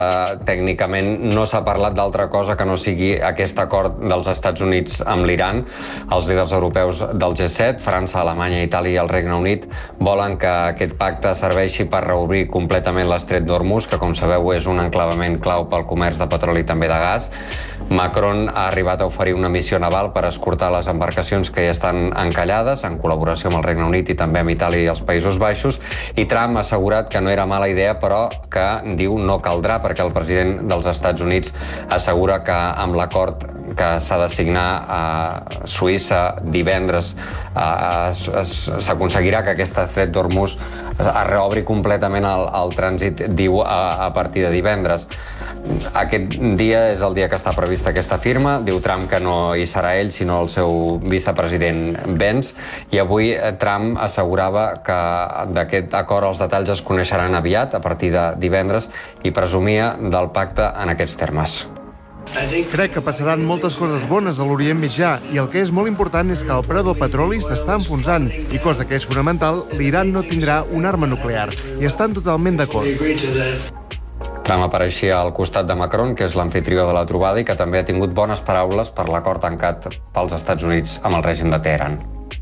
Tècnicament no s'ha parlat d'altra cosa que no sigui aquest acord dels Estats Units amb l'Iran. Els líders europeus del G7, França, Alemanya, Itàlia i el Regne Unit volen que aquest pacte serveixi per reobrir completament l'estret d'Hormuz, que com sabeu és un enclavament clau pel comerç de petroli i també de gas. Macron ha arribat a oferir una missió naval per escortar les embarcacions que ja estan encallades, en col·laboració amb el Regne Unit i també amb Itàlia i els Països Baixos, i Trump ha assegurat que no era mala idea, però que, diu, no caldrà, perquè el president dels Estats Units assegura que amb l'acord que s'ha de signar a Suïssa divendres s'aconseguirà que aquest estret d'Hormuz es reobri completament el trànsit, diu, a partir de divendres. Aquest dia és el dia que està prevista aquesta firma. Diu Trump que no hi serà ell, sinó el seu vicepresident Vance, i avui Trump assegurava que d'aquest acord els detalls es coneixeran aviat, a partir de divendres, i presumia del pacte en aquests termes. Crec que passaran moltes coses bones a l'Orient Mitjà, i el que és molt important és que el preu del petroli s'està enfonsant, i cosa que és fonamental, l'Iran no tindrà una arma nuclear, i estan totalment d'acord. Trump apareixia al costat de Macron, que és l'amfitrió de la trobada i que també ha tingut bones paraules per l'acord tancat pels Estats Units amb el règim de Teheran.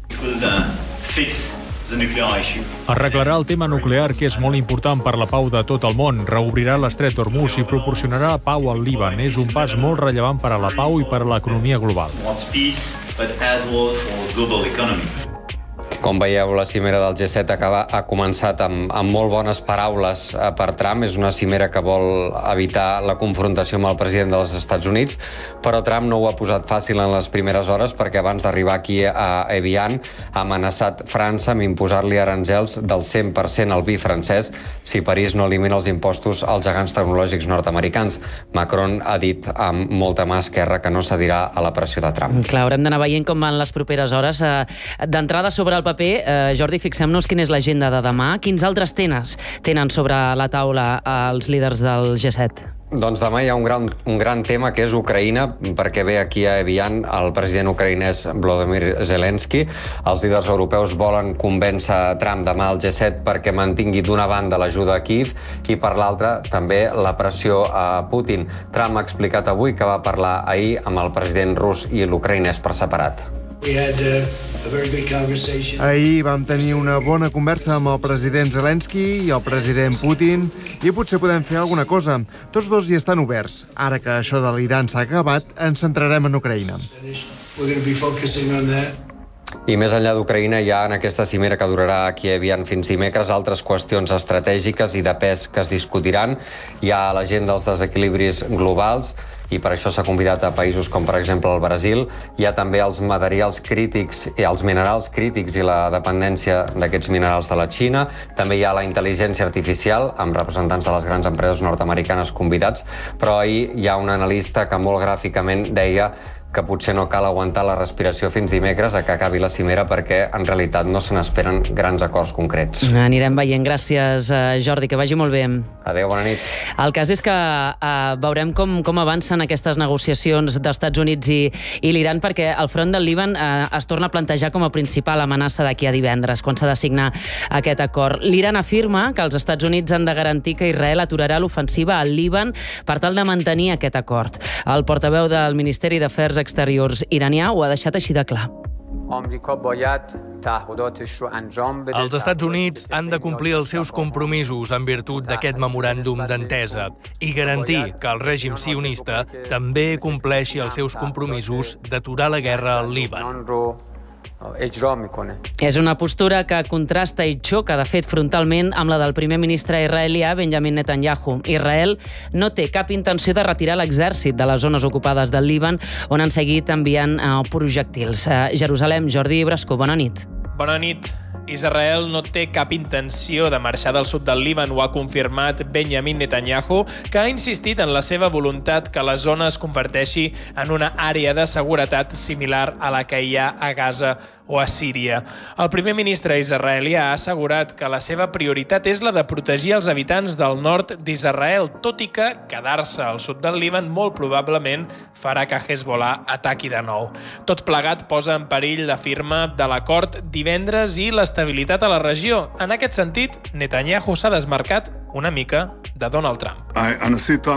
Arreglarà el tema nuclear, que és molt important per la pau de tot el món, reobrirà l'estret d'Hormuz i proporcionarà pau al Líban. És un pas molt rellevant per a la pau i per a l'economia global. Com veieu, la cimera del G7 ha començat amb molt bones paraules per Trump. És una cimera que vol evitar la confrontació amb el president dels Estats Units, però Trump no ho ha posat fàcil en les primeres hores, perquè abans d'arribar aquí a Evian ha amenaçat França amb imposar-li aranzels del 100% al vi francès si París no elimina els impostos als gegants tecnològics nord-americans. Macron ha dit amb molta mà esquerra que no cedirà a la pressió de Trump. Clar, haurem d'anar veient com van les properes hores. D'entrada, sobre el paper, Jordi, fixem-nos quina és l'agenda de demà. Quins altres temes tenen sobre la taula els líders del G7? Doncs demà hi ha un gran tema, que és Ucraïna, perquè ve aquí a Evian el president ucraïnès Volodymyr Zelensky. Els líders europeus volen convèncer Trump demà al G7 perquè mantingui d'una banda l'ajuda a Kíev i per l'altra també la pressió a Putin. Trump ha explicat avui que va parlar ahir amb el president rus i l'ucraïnès per separat. Ahir vam tenir una bona conversa amb el president Zelensky i el president Putin i potser podem fer alguna cosa. Tots dos hi estan oberts. Ara que això de l'Iran s'ha acabat, ens centrarem en Ucraïna. I més enllà d'Ucraïna hi ha en aquesta cimera que durarà aquí a Evian fins dimecres altres qüestions estratègiques i de pes que es discutiran. Hi ha l'agenda dels desequilibris globals, i per això s'ha convidat a països com, per exemple, el Brasil. Hi ha també els materials crítics i els minerals crítics i la dependència d'aquests minerals de la Xina. També hi ha la intel·ligència artificial, amb representants de les grans empreses nord-americanes convidats, però ahir hi ha un analista que molt gràficament deia que potser no cal aguantar la respiració fins dimecres a que acabi la cimera, perquè en realitat no se n'esperen grans acords concrets. Anirem veient. Gràcies, Jordi, que vagi molt bé. Adéu, bona nit. El cas és que veurem com avancen aquestes negociacions d'Estats Units i l'Iran, perquè el front del Líban es torna a plantejar com a principal amenaça d'aquí a divendres, quan s'ha de signar aquest acord. L'Iran afirma que els Estats Units han de garantir que Israel aturarà l'ofensiva al Líban per tal de mantenir aquest acord. El portaveu del Ministeri d'Afers Exteriors iranià ho ha deixat així de clar. Els Estats Units han de complir els seus compromisos en virtut d'aquest memoràndum d'entesa i garantir que el règim sionista també compleixi els seus compromisos d'aturar la guerra al Líban. És una postura que contrasta i xoca, de fet, frontalment amb la del primer ministre israelià Benjamin Netanyahu. Israel no té cap intenció de retirar l'exèrcit de les zones ocupades del Líban, on han seguit enviant projectils. Jerusalem, Jordi Brasco, bona nit. Bona nit. Israel no té cap intenció de marxar del sud del Líban, ho ha confirmat Benjamin Netanyahu, que ha insistit en la seva voluntat que la zona es converteixi en una àrea de seguretat similar a la que hi ha a Gaza o a Síria. El primer ministre israelià ha assegurat que la seva prioritat és la de protegir els habitants del nord d'Israel, tot i que quedar-se al sud del Líban molt probablement farà que Hezbollah ataqui de nou. Tot plegat posa en perill la firma de l'acord divendres i l'estabilitat l'estabilitat a la regió. En aquest sentit, Netanyahu s'ha desmarcat una mica de Donald Trump.